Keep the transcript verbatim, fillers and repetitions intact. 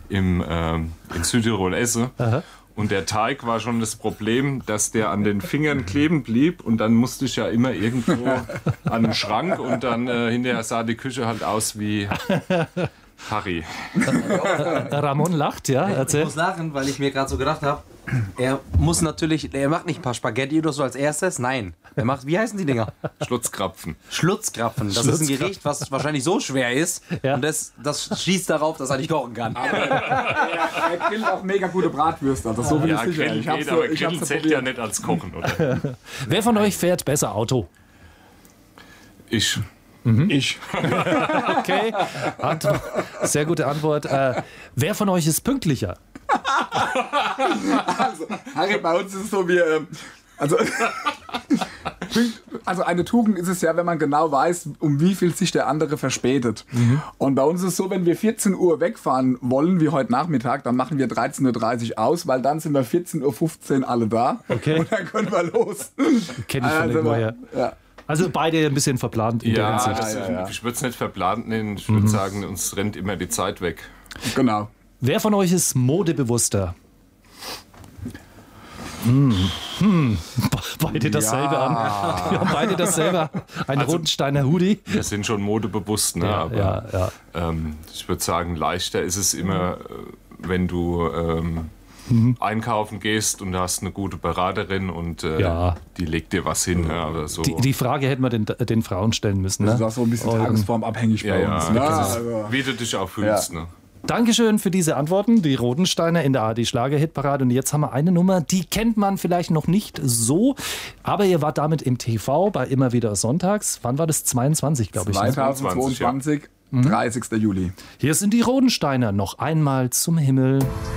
im, ähm, in Südtirol esse. Aha. Und der Teig war schon das Problem, dass der an den Fingern kleben blieb. Und dann musste ich ja immer irgendwo an den Schrank. Und dann äh, hinterher sah die Küche halt aus wie Harry. Ramon lacht, ja? Erzähl. Ich muss lachen, weil ich mir gerade so gedacht habe, er muss natürlich, er macht nicht ein paar Spaghetti oder so als erstes, nein. Er macht, wie heißen die Dinger? Schlutzkrapfen. Schlutzkrapfen. Das ist ein Gericht, was wahrscheinlich so schwer ist. Ja. Und das, das schließt darauf, dass er nicht kochen kann. Aber er, er grillt auch mega gute Bratwürste. Also so bin ja, ich sicher. Grillen Ich geht, so, aber ich Grillen zählt ja nicht als Kochen, oder? Wer von euch fährt besser Auto? Ich. Mhm. Ich. Okay, Antwort, sehr gute Antwort. Äh, wer von euch ist pünktlicher? Also, Harry, bei uns ist es so, wir... Ähm, also, also eine Tugend ist es ja, wenn man genau weiß, um wie viel sich der andere verspätet. Mhm. Und bei uns ist es so, wenn wir vierzehn Uhr wegfahren wollen, wie heute Nachmittag, dann machen wir dreizehn Uhr dreißig aus, weil dann sind wir vierzehn Uhr fünfzehn alle da. Okay. Und dann können wir los. Kenn ich von also, irgendwoher. Ja. Also beide ein bisschen verplant in ja, der das, ja, ja. Ich würde es nicht verplant nennen, ich würde mhm. sagen, uns rennt immer die Zeit weg. Genau. Wer von euch ist modebewusster? Hm. Hm. Beide dasselbe ja. an. Wir haben beide dasselbe. Ein also, Rodensteiner Hoodie. Wir sind schon modebewusst, ne? Ja, aber ja, ja. Ähm, ich würde sagen, leichter ist es immer, wenn du ähm, mhm. einkaufen gehst und hast eine gute Beraterin und äh, ja. die legt dir was hin. Ne? Oder so. die, die Frage hätten wir den, den Frauen stellen müssen. Ne? Das ist auch so ein bisschen und, tagesformabhängig bei ja, uns. Ja, ne? also, wie du dich auch fühlst. Ja. Ne? Dankeschön für diese Antworten, die Rodensteiner in der A R D-Schlager-Hitparade. Und jetzt haben wir eine Nummer, die kennt man vielleicht noch nicht so, aber ihr wart damit im T V bei Immer wieder sonntags. Wann war das? zweiundzwanzig, glaube ich. zweitausendzweiundzwanzig, ja. dreißigster Juli. Hier sind die Rodensteiner noch einmal zum Himmel.